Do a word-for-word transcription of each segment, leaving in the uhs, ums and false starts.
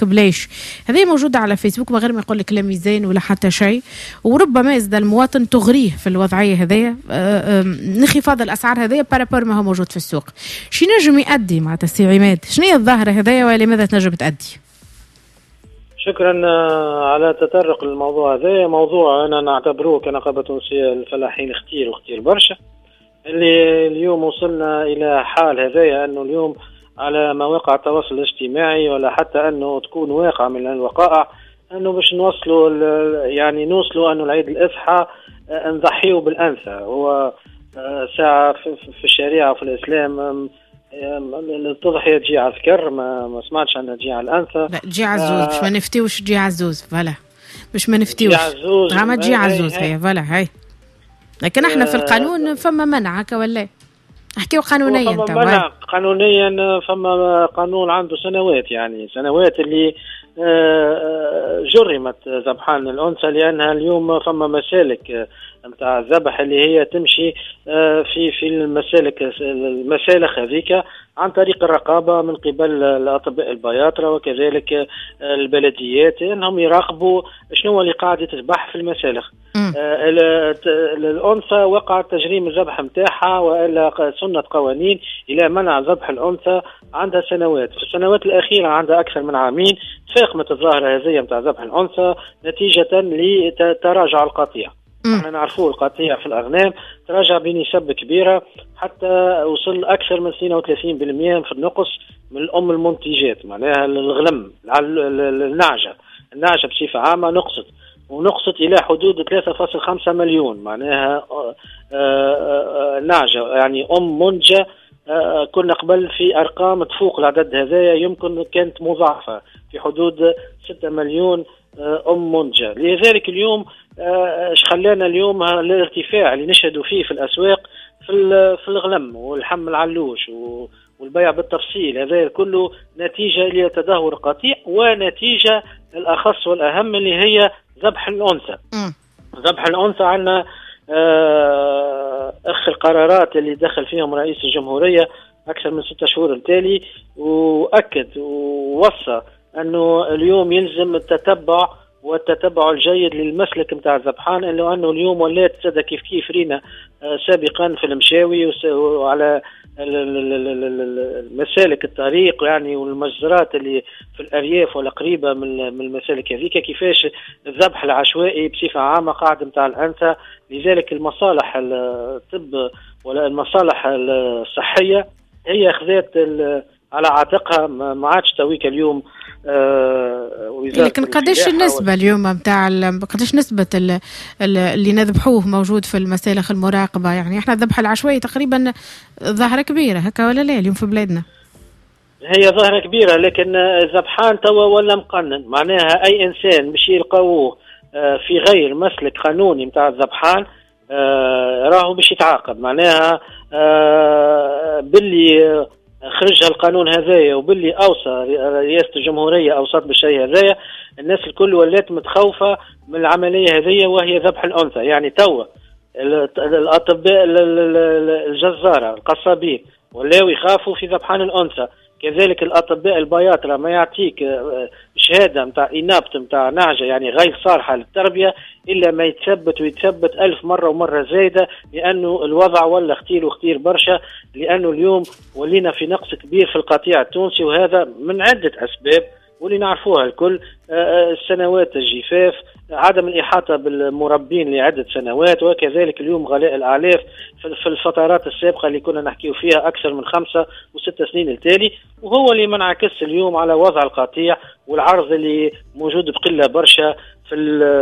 بلاش. هذه موجودة على فيسبوك من غير ما يقول لك لا ميزان ولا حتى شيء، وربما يزدى المواطن تغريه في الوضعية هذية انخفاض الأسعار هذية بارابور ما هو موجود في السوق. شي نجم يؤدي مع تسي عماد؟ شنو هي الظاهرة هذية ولماذا تنجم تؤدي؟ شكرا على تطرق للموضوع هذا. موضوع أنا نعتبروه كنقابة تونسية الفلاحين اختير واختير برشا، اللي اليوم وصلنا إلى حال هذايا أنه اليوم على مواقع التواصل الاجتماعي ولا حتى أنه تكون واقع من الوقائع أنه باش نوصلوا يعني نوصلوا أنه العيد الأضحى نضحيه بالأنثى. هو ساعة في الشريعة وفي الإسلام التضحية تجي على الذكر، ما, ما سمعتش عنها تجي على الأنثى. لا تجي عزوز، باش ما نفتيوش تجي عزوز فلا باش ما نفتيوش ما تجي عزوز هي فلا هاي. لكن احنا في القانون فما منع هكا ولا احكيو قانونيا؟ فما منع قانونيا، فما قانون عنده سنوات، يعني سنوات اللي جرمت ذبحان الأنثى لأنها اليوم فما مسالك متاع الذبح اللي هي تمشي في في المسالك المسالخ هذيك عن طريق الرقابة من قبل الأطباء البياطرة وكذلك البلديات، انهم يراقبوا شنو اللي قاعد يتذبح في المسالخ. آه الأنثى وقع تجريم الذبح متاعها وإلا سنة قوانين إلى منع ذبح الأنثى عندها سنوات. في السنوات الأخيرة عندها أكثر من عامين تفاقمت الظاهرة هذه متاع ذبح الأنثى نتيجة لتراجع القطيع. احنا نعرفوا القطيع في الأغنام تراجع بنسب كبيرة حتى وصل أكثر من اثنين وثلاثين بالمئة في النقص من الأم المنتجات، معناها الغلم النعجة النعجة بصفة عامة نقصت ونقصت إلى حدود ثلاثة فاصلة خمسة مليون، معناها نعجة يعني أم منجة. كنا قبل في أرقام تفوق العدد هذا، يمكن كانت مضاعفة في حدود ستة مليون أم منجة. لذلك اليوم ايش خلانا اليوم الارتفاع اللي نشهدوا فيه في الأسواق في في الغلم والحم العلوش والبيع بالتفصيل، هذا كله نتيجة لتدهور القطيع ونتيجة الأخص والأهم اللي هي ذبح الأنثى. ذبح الأنثى عندنا أخ القرارات اللي دخل فيهم رئيس الجمهورية أكثر من ستة شهور التالي، وأكد ووصى أنه اليوم يلزم التتبع والتتبع الجيد للمسلك متاع الذبحان، إلا أنه اليوم ولات سادة كيف كيف رينا سابقا في المشاوي وعلى مسالك الطريق يعني والمجزرات اللي في الأرياف ولا قريبة من المسالك هذيك كيفاش الذبح العشوائي بصفة عامة قاعد متاع الأنثى. لذلك المصالح الطب ولا المصالح الصحية هي أخذت على عاتقها، ما عادش تويك اليوم. آه لكن قديش النسبة اليوم متاع قديش نسبة اللي نذبحوه موجود في المسالخ المراقبة؟ يعني احنا الذبح العشوائي تقريبا ظاهرة كبيرة هكا ولا لا اليوم في بلادنا؟ هي ظاهرة كبيرة، لكن الذبحان توا ولا مقنن، معناها أي إنسان مش يلقوه في غير مسلك قانوني متاع الذبحان آه راهو مش يتعاقب. معناها آه باللي خرجها القانون هذايا وباللي أوصى رئاسة الجمهورية أوصت بالشيء هذايا، الناس الكل ولات متخوفة من العملية هذيا وهي ذبح الأنثى. يعني توا الأطباء الجزارة القصابين ولاو يخافوا في ذبحان الأنثى، كذلك الأطباء البياطرة ما يعطيك شهادة متاع إنابة متاع نعجة يعني غير صالحة للتربية إلا ما يتثبت ويتثبت ألف مرة ومرة زايدة، لأنه الوضع ولا اختير واختير برشا، لأنه اليوم ولينا في نقص كبير في القطيع التونسي، وهذا من عدة أسباب واللي نعرفوها الكل. السنوات الجفاف، عدم الإحاطة بالمربين لعدة سنوات، وكذلك اليوم غلاء الأعلاف في الفترات السابقة اللي كنا نحكيه فيها أكثر من خمسة وست سنين التالي، وهو اللي منعكس اليوم على وضع القطيع والعرض اللي موجود بقلة برشا في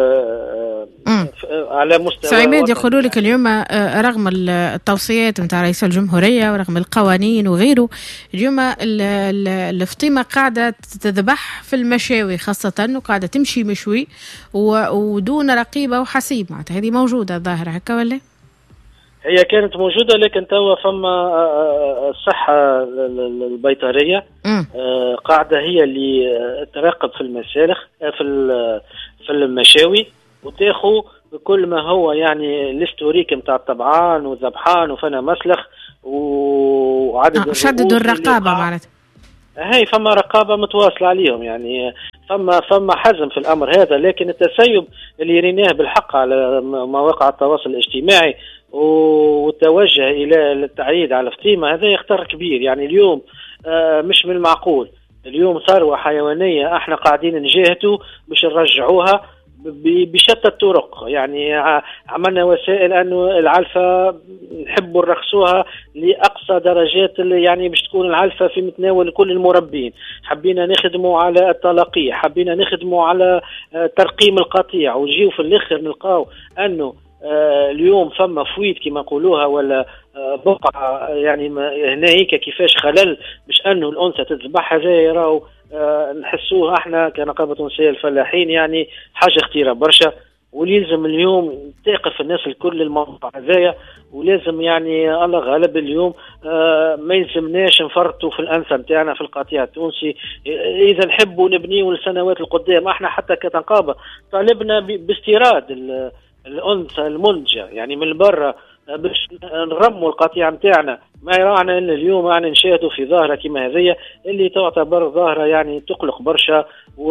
على مستوى. سعيد يقولوا لك اليوم رغم التوصيات نتاع رئيس الجمهورية ورغم القوانين وغيره، اليوم الفطيمة قاعدة تذبح في المشاوي خاصة وقاعدة تمشي مشوي ودون رقيبة وحسيب، معناتها هذه موجودة الظاهرة هكا ولا؟ هي كانت موجودة، لكن توا فما الصحة البيطرية قاعدة هي اللي تراقب في المسالخ في في المشاوي وتاخو كل ما هو يعني الاستوريك متاع الطبعان والذبحان وفنا مسلخ وعدد آه شددوا الرقابة معناتها. هي فما رقابة متواصلة عليهم، يعني فما فما حزم في الأمر هذا. لكن التسيب اللي ريناه بالحق على مواقع التواصل الاجتماعي والتوجه إلى التعييد على فطيمة هذا خطر كبير. يعني اليوم مش من المعقول اليوم ثروة حيوانية احنا قاعدين نجاهدوا باش نرجعوها بشتى الطرق. يعني عملنا وسائل انه العلفة نحبوا نرخصوها لاقصى درجات، يعني باش تكون العلفة في متناول كل المربين. حبينا نخدموا على التلقيح، حبينا نخدموا على ترقيم القطيع، وجيو في الاخر نلقاو انه اليوم فما فويت كما نقولوها ولا بقعة يعني هناك كيفاش خلل مش انه الانثى تذبح. هذا راهو نحسوه احنا كنقابة تونسية الفلاحين يعني حاجة خطيرة برشا، ولازم اليوم تقف الناس الكل الموضوع هذايا. ولازم يعني الله غالب اليوم آه ما يلزمناش نفرطوا في الانثى نتاعنا في القطيع التونسي. اذا نحبوا نبنيوا لسنوات القدام احنا حتى كنقابة طالبنا باستيراد الانثى المنتجة يعني من برا باش نرموا القطيع نتاعنا. ما يراعنا ان اليوم يعني نشاهدوا في ظاهرة كما هذه اللي تعتبر ظاهرة يعني تقلق برشا،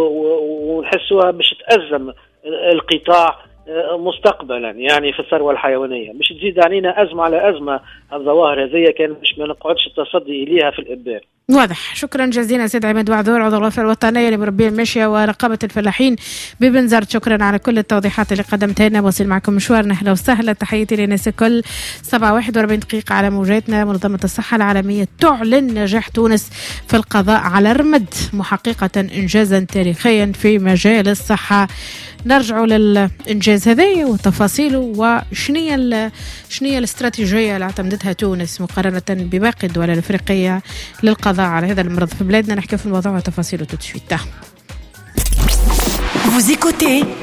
ونحسوها باش تأزم القطاع مستقبلا يعني في الثروة الحيوانية، مش تزيد علينا أزمة على أزمة. الظواهر هذه كان مش ما نقعدش التصدي إليها في الإبداع. واضح. شكرا جزيلا سيد عماد وعذور عضو الوفاء الوطنية لمربي الماشية ورقابة الفلاحين ببنزرت. شكرا على كل التوضيحات اللي قدمتها لنا. وصل معكم مشوارنا أهلا وسهلا. تحياتي للناس الكل. سبعة واحد وأربعين دقيقة على موجاتنا. منظمة الصحة العالمية تعلن نجاح تونس في القضاء على الرمد، محققة إنجازا تاريخيا في مجال الصحة. نرجع للإنجاز هذا وتفاصيله وشنية شنية الاستراتيجية اللي اعتمدتها تونس مقارنة بباقي الدول الأفريقية للقضاء على هذا المرض في بلادنا. نحكي في الموضوع وتفاصيله tout de suite. Vous écoutez